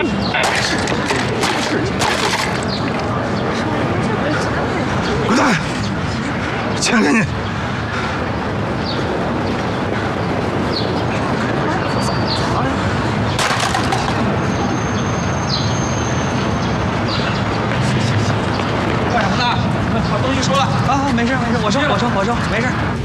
滚蛋！钱给你。 把东西收了啊！没事没事，我收，没事。